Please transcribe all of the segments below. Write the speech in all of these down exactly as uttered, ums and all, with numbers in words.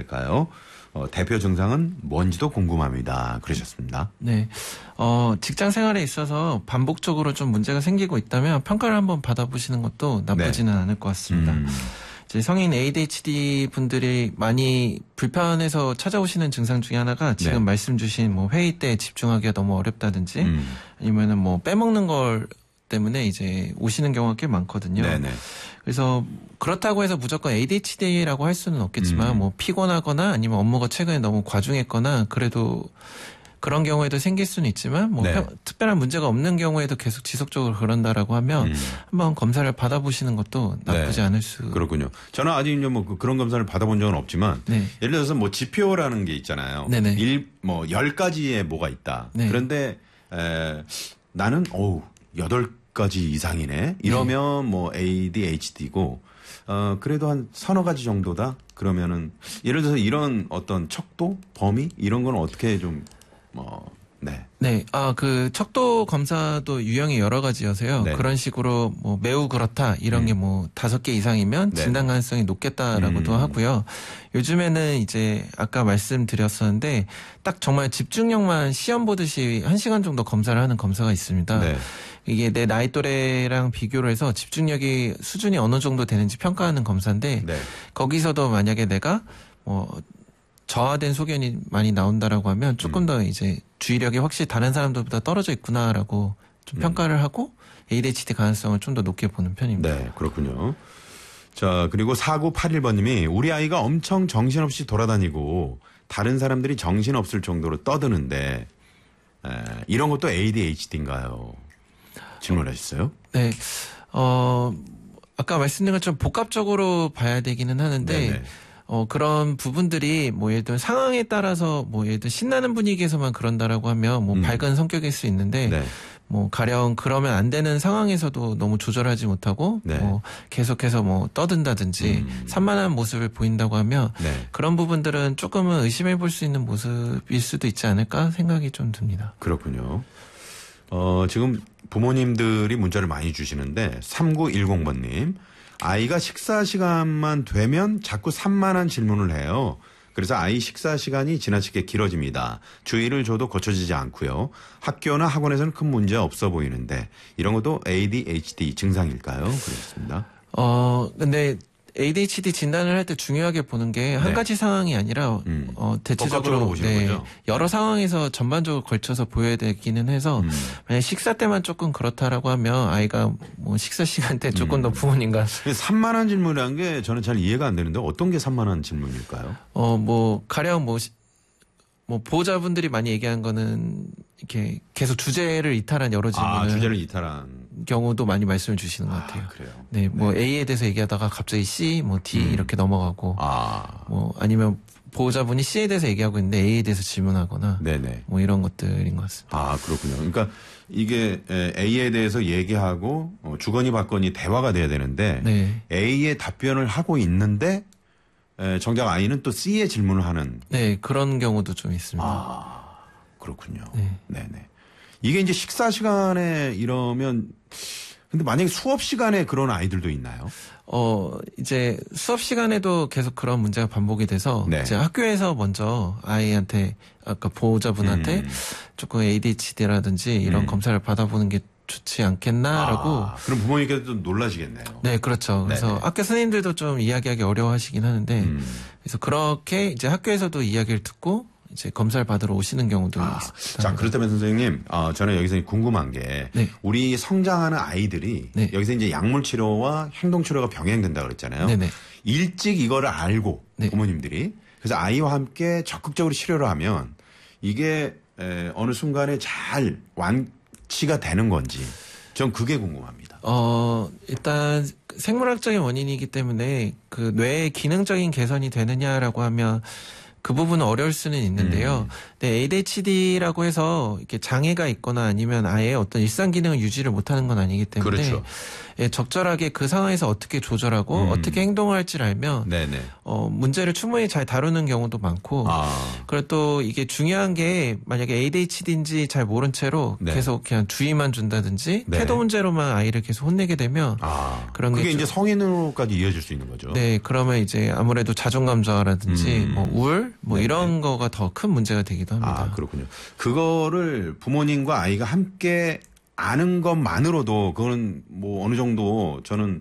될까요? 어, 대표 증상은 뭔지도 궁금합니다. 그러셨습니다. 네. 어, 직장 생활에 있어서 반복적으로 좀 문제가 생기고 있다면 평가를 한번 받아보시는 것도 나쁘지는 네. 않을 것 같습니다. 음. 이제 성인 에이디에이치디 분들이 많이 불편해서 찾아오시는 증상 중에 하나가 지금 네. 말씀 주신 뭐 회의 때 집중하기가 너무 어렵다든지 음. 아니면은 뭐 빼먹는 걸 때문에 이제 오시는 경우가 꽤 많거든요. 네네. 그래서 그렇다고 해서 무조건 에이디에이치디라고 할 수는 없겠지만 음. 뭐 피곤하거나 아니면 업무가 최근에 너무 과중했거나 그래도 그런 경우에도 생길 수는 있지만 뭐 네. 평, 특별한 문제가 없는 경우에도 계속 지속적으로 그런다라고 하면 음. 한번 검사를 받아보시는 것도 나쁘지 네. 않을 수. 그렇군요. 저는 아직 뭐 그런 검사를 받아본 적은 없지만 네. 예를 들어서 뭐 지표라는 게 있잖아요. 네네. 일, 뭐 열 가지의 뭐가 있다. 네. 그런데 에, 나는 어우 여덟 가지 이상이네. 이러면 네. 뭐 에이디에이치디고 어 그래도 한 서너 가지 정도다. 그러면은 예를 들어서 이런 어떤 척도 범위 이런 건 어떻게 좀 뭐, 네. 네. 아, 그, 척도 검사도 유형이 여러 가지여서요. 네. 그런 식으로 뭐 매우 그렇다, 이런 음. 게 뭐 다섯 개 이상이면 네. 진단 가능성이 높겠다라고도 음. 하고요. 요즘에는 이제 아까 말씀드렸었는데 딱 정말 집중력만 시험 보듯이 한 시간 정도 검사를 하는 검사가 있습니다. 네. 이게 내 나이 또래랑 비교를 해서 집중력이 수준이 어느 정도 되는지 평가하는 검사인데 네. 거기서도 만약에 내가 뭐 저하된 소견이 많이 나온다라고 하면 조금 음. 더 이제 주의력이 확실히 다른 사람들보다 떨어져 있구나라고 좀 음. 평가를 하고 에이디에이치디 가능성을 좀 더 높게 보는 편입니다. 네, 그렇군요. 자, 그리고 사구팔일 번님이 우리 아이가 엄청 정신없이 돌아다니고 다른 사람들이 정신없을 정도로 떠드는데 에, 이런 것도 에이디에이치디인가요? 질문하셨어요? 네. 어, 아까 말씀드린 것처럼 복합적으로 봐야 되기는 하는데 네네. 어, 그런 부분들이 뭐 예를 들어 상황에 따라서 뭐 예를 들어 신나는 분위기에서만 그런다라고 하면 뭐 음. 밝은 성격일 수 있는데 네. 뭐 가령 그러면 안 되는 상황에서도 너무 조절하지 못하고 네. 뭐 계속해서 뭐 떠든다든지 음. 산만한 모습을 보인다고 하면 네. 그런 부분들은 조금은 의심해 볼 수 있는 모습일 수도 있지 않을까 생각이 좀 듭니다. 그렇군요. 어, 지금 부모님들이 문자를 많이 주시는데 삼구일공 번님. 아이가 식사 시간만 되면 자꾸 산만한 질문을 해요. 그래서 아이 식사 시간이 지나치게 길어집니다. 주의를 줘도 고쳐지지 않고요. 학교나 학원에서는 큰 문제 없어 보이는데 이런 것도 에이디에이치디 증상일까요? 그렇습니다. 어, 근데 에이디에이치디 진단을 할 때 중요하게 보는 게 한 네. 가지 상황이 아니라 음. 어, 대체적으로 네, 여러 상황에서 전반적으로 걸쳐서 보여야 되기는 해서 음. 만약 식사 때만 조금 그렇다라고 하면 아이가 뭐 식사 시간 때 조금 음. 더 부모님과 산만한 질문이라는 게 저는 잘 이해가 안 되는데 어떤 게 산만한 질문일까요? 어, 뭐 가령 뭐 뭐 보호자분들이 많이 얘기한 거는 이렇게 계속 주제를 이탈한 여러 질문을 아, 주제를 이탈한 경우도 많이 말씀을 주시는 것 같아요. 아, 그래요. 네, 뭐 네. A에 대해서 얘기하다가 갑자기 C, 뭐 D 음. 이렇게 넘어가고, 아. 뭐 아니면 보호자분이 C에 대해서 얘기하고 있는데 A에 대해서 질문하거나, 네네. 뭐 이런 것들인 것 같습니다. 아, 그렇군요. 그러니까 이게 A에 대해서 얘기하고 주거니 받거니 대화가 돼야 되는데 네. A의 답변을 하고 있는데 정작 아이는 또 C의 질문을 하는. 네, 그런 경우도 좀 있습니다. 아, 그렇군요. 네. 네네. 이게 이제 식사 시간에 이러면, 근데 만약에 수업 시간에 그런 아이들도 있나요? 어, 이제 수업 시간에도 계속 그런 문제가 반복이 돼서, 네. 이제 학교에서 먼저 아이한테, 아까 보호자분한테 음. 조금 에이디에이치디라든지 이런 음. 검사를 받아보는 게 좋지 않겠나라고. 아, 그럼 부모님께서 좀 놀라시겠네요. 네, 그렇죠. 그래서 네네. 학교 선생님들도 좀 이야기하기 어려워하시긴 하는데, 음. 그래서 그렇게 이제 학교에서도 이야기를 듣고 이제 검사를 받으러 오시는 경우도 아, 있습니다. 자, 그렇다면 선생님, 어, 저는 여기서 궁금한 게 네. 우리 성장하는 아이들이 네. 여기서 이제 약물 치료와 행동 치료가 병행된다 그랬잖아요. 네네. 일찍 이거를 알고 네. 부모님들이 그래서 아이와 함께 적극적으로 치료를 하면 이게 에, 어느 순간에 잘 완 치가 되는 건지 전 그게 궁금합니다. 어, 일단 생물학적인 원인이기 때문에 그 뇌의 기능적인 개선이 되느냐라고 하면 그 부분은 어려울 수는 있는데요. 음. 네, 에이디에이치디라고 해서 이렇게 장애가 있거나 아니면 아예 어떤 일상 기능을 유지를 못하는 건 아니기 때문에 그렇죠. 예, 적절하게 그 상황에서 어떻게 조절하고 음. 어떻게 행동을 할지를 알면 네네. 어, 문제를 충분히 잘 다루는 경우도 많고 아. 그리고 또 이게 중요한 게 만약에 에이디에이치디인지 잘 모른 채로 네. 계속 그냥 주의만 준다든지 네. 태도 문제로만 아이를 계속 혼내게 되면 아. 그런 그게 게 이제 좀, 성인으로까지 이어질 수 있는 거죠. 네, 그러면 이제 아무래도 자존감 저하라든지 음. 뭐 우울 뭐 네네. 이런 거가 더 큰 문제가 되기도 합니다. 아, 그렇군요. 그거를 부모님과 아이가 함께 아는 것만으로도 그거는 뭐 어느 정도 저는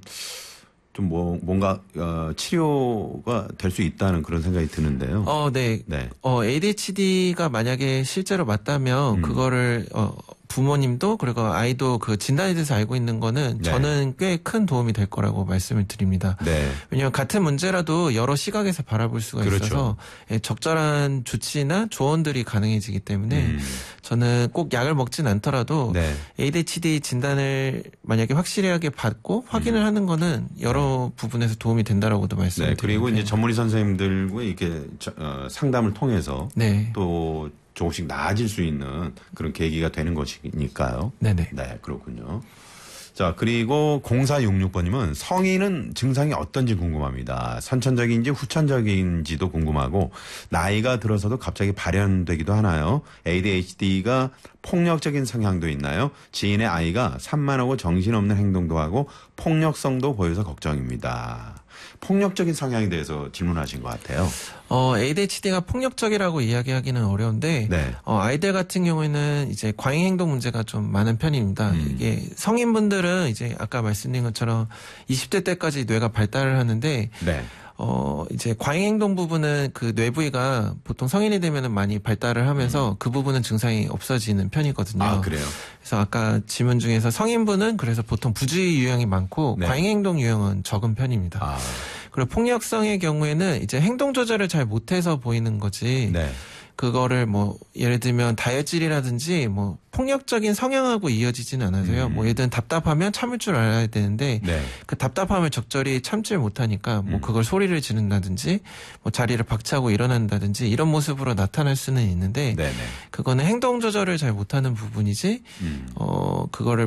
좀 뭐 뭔가 어, 치료가 될 수 있다는 그런 생각이 드는데요. 어, 네. 네. 어, 에이디에이치디가 만약에 실제로 맞다면 음. 그거를 어, 부모님도 그리고 아이도 그 진단에 대해서 알고 있는 거는 네. 저는 꽤 큰 도움이 될 거라고 말씀을 드립니다. 네. 왜냐하면 같은 문제라도 여러 시각에서 바라볼 수가 그렇죠. 있어서 예, 적절한 조치나 조언들이 가능해지기 때문에 음. 저는 꼭 약을 먹진 않더라도 네. 에이디에이치디 진단을 만약에 확실하게 받고 확인을 음. 하는 거는 여러 부분에서 도움이 된다라고도 말씀을 네. 드립니다. 그리고 이제 전문의 선생님들과 이렇게 저, 어, 상담을 통해서 네. 또 조금씩 나아질 수 있는 그런 계기가 되는 것이니까요. 네네. 네, 그렇군요. 자, 그리고 공사육육 번님은 성인은 증상이 어떤지 궁금합니다. 선천적인지 후천적인지도 궁금하고 나이가 들어서도 갑자기 발현되기도 하나요? 에이디에이치디가 폭력적인 성향도 있나요? 지인의 아이가 산만하고 정신없는 행동도 하고 폭력성도 보여서 걱정입니다. 폭력적인 성향에 대해서 질문하신 것 같아요. 어, 에이디에이치디가 폭력적이라고 이야기하기는 어려운데, 네. 어, 아이들 같은 경우에는 이제 과잉 행동 문제가 좀 많은 편입니다. 음. 이게 성인분들은 이제 아까 말씀드린 것처럼 이십 대 때까지 뇌가 발달을 하는데, 네. 어, 이제 과잉 행동 부분은 그 뇌 부위가 보통 성인이 되면은 많이 발달을 하면서 음. 그 부분은 증상이 없어지는 편이거든요. 아, 그래요? 그래서 아까 질문 중에서 성인분은 그래서 보통 부주의 유형이 많고 네. 과잉 행동 유형은 적은 편입니다. 아. 그리고 폭력성의 경우에는 이제 행동 조절을 잘 못해서 보이는 거지. 네. 그거를 뭐 예를 들면 다혈질이라든지 뭐 폭력적인 성향하고 이어지지는 않아서요. 음. 뭐 예를 들면 답답하면 참을 줄 알아야 되는데 네. 그 답답함을 적절히 참지 못하니까 뭐 음. 그걸 소리를 지른다든지 뭐 자리를 박차고 일어난다든지 이런 모습으로 나타날 수는 있는데 네네. 그거는 행동 조절을 잘 못하는 부분이지 음. 어 그거를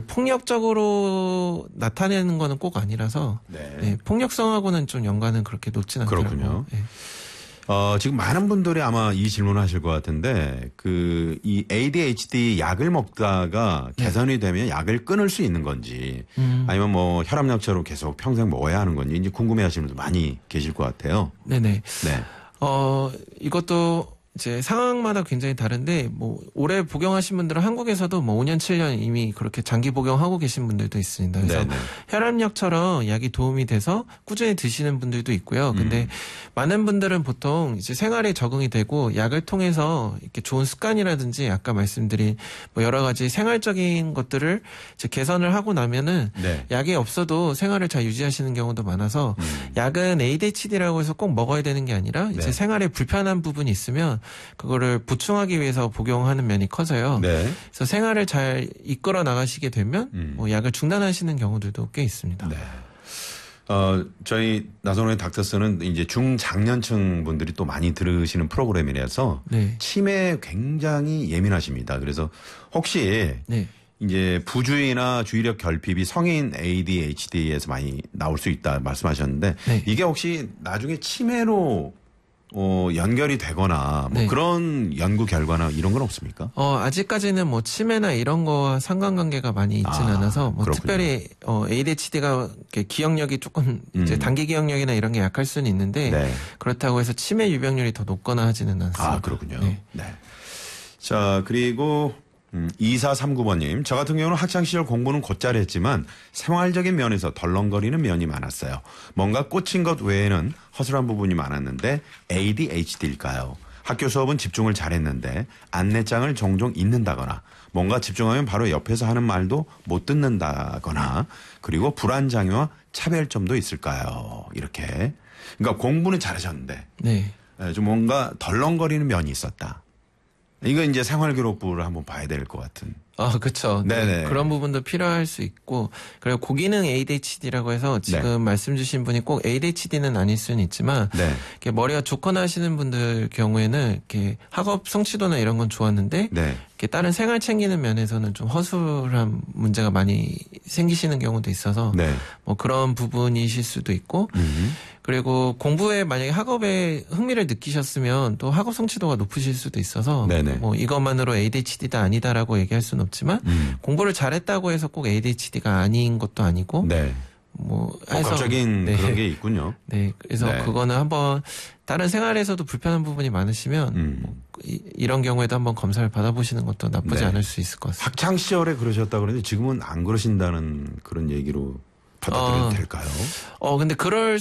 폭력적으로 나타내는 거는 꼭 아니라서 네. 네, 폭력성하고는 좀 연관은 그렇게 높진 않더라고요. 그렇군요. 네. 어, 지금 많은 분들이 아마 이 질문을 하실 것 같은데, 그, 이 에이디에이치디 약을 먹다가 네. 개선이 되면 약을 끊을 수 있는 건지, 음. 아니면 뭐 혈압약처럼 계속 평생 먹어야 하는 건지, 이제 궁금해 하시는 분들 많이 계실 것 같아요. 네네. 네. 어, 이것도 이제 상황마다 굉장히 다른데 뭐 오래 복용하신 분들은 한국에서도 뭐 오 년, 칠 년 이미 그렇게 장기 복용하고 계신 분들도 있습니다. 그래서 네네. 혈압약처럼 약이 도움이 돼서 꾸준히 드시는 분들도 있고요. 근데 음. 많은 분들은 보통 이제 생활에 적응이 되고 약을 통해서 이렇게 좋은 습관이라든지 아까 말씀드린 뭐 여러 가지 생활적인 것들을 이제 개선을 하고 나면은 네. 약이 없어도 생활을 잘 유지하시는 경우도 많아서 음. 약은 에이디에이치디라고 해서 꼭 먹어야 되는 게 아니라 이제 네. 생활에 불편한 부분이 있으면 그거를 보충하기 위해서 복용하는 면이 커서요. 네. 그래서 생활을 잘 이끌어 나가시게 되면 음. 뭐 약을 중단하시는 경우들도 꽤 있습니다. 네. 어, 저희 나선호의 닥터스는 이제 중장년층 분들이 또 많이 들으시는 프로그램이라서 네. 치매에 굉장히 예민하십니다. 그래서 혹시 네. 이제 부주의나 주의력 결핍이 성인 에이디에이치디에서 많이 나올 수 있다 말씀하셨는데 네. 이게 혹시 나중에 치매로 어, 연결이 되거나 뭐 네. 그런 연구 결과나 이런 건 없습니까? 어, 아직까지는 뭐 치매나 이런 거와 상관관계가 많이 있지는 아, 않아서 뭐 그렇군요. 특별히 어, 에이디에이치디가 기억력이 조금 이제 음. 단기 기억력이나 이런 게 약할 수는 있는데 네. 그렇다고 해서 치매 유병률이 더 높거나 하지는 않습니다. 아, 그렇군요. 네. 네. 자, 그리고 음, 이사삼구 번님. 저 같은 경우는 학창시절 공부는 곧잘 했지만 생활적인 면에서 덜렁거리는 면이 많았어요. 뭔가 꽂힌 것 외에는 허술한 부분이 많았는데 에이디에이치디일까요? 학교 수업은 집중을 잘했는데 안내장을 종종 잊는다거나 뭔가 집중하면 바로 옆에서 하는 말도 못 듣는다거나 그리고 불안장애와 차별점도 있을까요? 이렇게. 그러니까 공부는 잘하셨는데 네. 좀 뭔가 덜렁거리는 면이 있었다. 이거 이제 생활기록부를 한번 봐야 될 것 같은. 아, 그렇죠. 네네. 그런 부분도 필요할 수 있고, 그리고 고기능 에이디에이치디라고 해서 지금 네. 말씀 주신 분이 꼭 에이디에이치디는 아닐 수는 있지만, 네. 이렇게 머리가 좋거나 하시는 분들 경우에는 이렇게 학업 성취도나 이런 건 좋았는데, 네. 이렇게 다른 생활 챙기는 면에서는 좀 허술한 문제가 많이 생기시는 경우도 있어서, 네. 뭐 그런 부분이실 수도 있고, 음. 그리고 공부에 만약에 학업에 흥미를 느끼셨으면 또 학업 성취도가 높으실 수도 있어서 네네. 뭐 이것만으로 에이디에이치디다 아니다라고 얘기할 수는 없지만 음. 공부를 잘했다고 해서 꼭 에이디에이치디가 아닌 것도 아니고 네. 뭐 해서 복합적인 네. 그런 게 있군요. 네, 그래서 네. 그거는 한번 다른 생활에서도 불편한 부분이 많으시면 음. 뭐 이, 이런 경우에도 한번 검사를 받아보시는 것도 나쁘지 네. 않을 수 있을 것 같습니다. 학창 시절에 그러셨다 그러는데 지금은 안 그러신다는 그런 얘기로 받아들여도 어, 될까요? 어, 근데 그럴